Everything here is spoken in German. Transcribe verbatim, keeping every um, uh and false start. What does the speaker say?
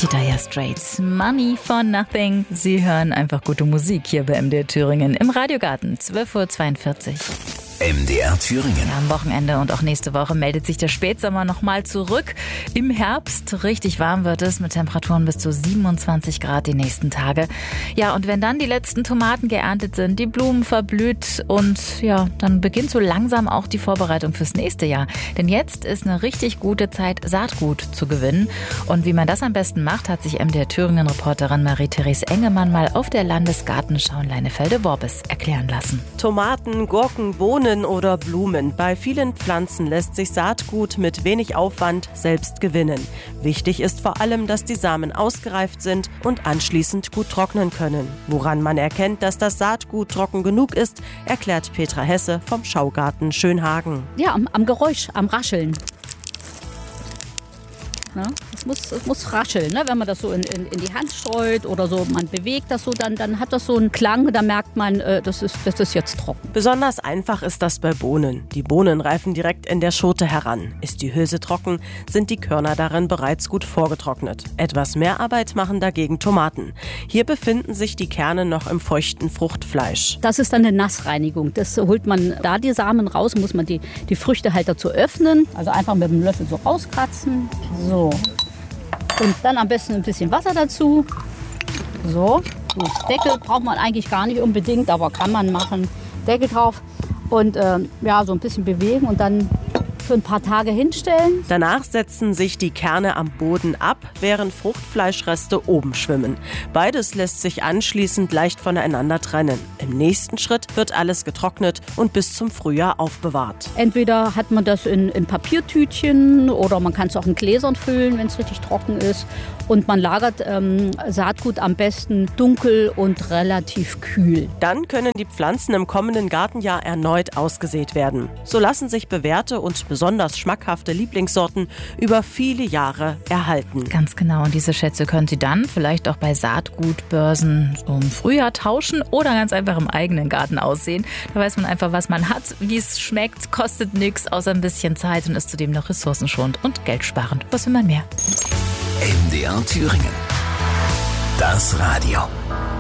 Die Dire Straits, Money for Nothing. Sie hören einfach gute Musik hier bei M D R Thüringen im Radiogarten, zwölf Uhr zweiundvierzig. M D R Thüringen. Ja, am Wochenende und auch nächste Woche meldet sich der Spätsommer nochmal zurück. Im Herbst richtig warm wird es mit Temperaturen bis zu siebenundzwanzig Grad die nächsten Tage. Ja, und wenn dann die letzten Tomaten geerntet sind, die Blumen verblüht und ja, dann beginnt so langsam auch die Vorbereitung fürs nächste Jahr. Denn jetzt ist eine richtig gute Zeit, Saatgut zu gewinnen. Und wie man das am besten macht, hat sich M D R Thüringen-Reporterin Marie-Therese Engemann mal auf der Landesgartenschau in Leinefelde-Worbis erklären lassen. Tomaten, Gurken, Bohnen oder Blumen. Bei vielen Pflanzen lässt sich Saatgut mit wenig Aufwand selbst gewinnen. Wichtig ist vor allem, dass die Samen ausgereift sind und anschließend gut trocknen können. Woran man erkennt, dass das Saatgut trocken genug ist, erklärt Petra Hesse vom Schaugarten Schönhagen. Ja, am, am Geräusch, am Rascheln. Ne? Es muss, es muss rascheln, ne? Wenn man das so in, in, in die Hand streut oder so, man bewegt das so, dann, dann hat das so einen Klang, da merkt man, äh, das, ist, das ist jetzt trocken. Besonders einfach ist das bei Bohnen. Die Bohnen reifen direkt in der Schote heran. Ist die Hülse trocken, sind die Körner darin bereits gut vorgetrocknet. Etwas mehr Arbeit machen dagegen Tomaten. Hier befinden sich die Kerne noch im feuchten Fruchtfleisch. Das ist dann eine Nassreinigung. Das holt man da die Samen raus, muss man die, die Früchte halt dazu öffnen. Also einfach mit dem Löffel so rauskratzen. So. Und dann am besten ein bisschen Wasser dazu. So. Das Deckel braucht man eigentlich gar nicht unbedingt, aber kann man machen. Deckel drauf und äh, ja, so ein bisschen bewegen und dann für ein paar Tage hinstellen. Danach setzen sich die Kerne am Boden ab, während Fruchtfleischreste oben schwimmen. Beides lässt sich anschließend leicht voneinander trennen. Im nächsten Schritt wird alles getrocknet und bis zum Frühjahr aufbewahrt. Entweder hat man das in, in Papiertütchen oder man kann es auch in Gläsern füllen, wenn es richtig trocken ist. Und man lagert ähm, Saatgut am besten dunkel und relativ kühl. Dann können die Pflanzen im kommenden Gartenjahr erneut ausgesät werden. So lassen sich bewährte und besonders schmackhafte Lieblingssorten über viele Jahre erhalten. Ganz genau. Und diese Schätze können Sie dann vielleicht auch bei Saatgutbörsen so im Frühjahr tauschen oder ganz einfach im eigenen Garten aussehen. Da weiß man einfach, was man hat, wie es schmeckt, kostet nichts außer ein bisschen Zeit und ist zudem noch ressourcenschonend und geldsparend. Was will man mehr? M D R Thüringen. Das Radio.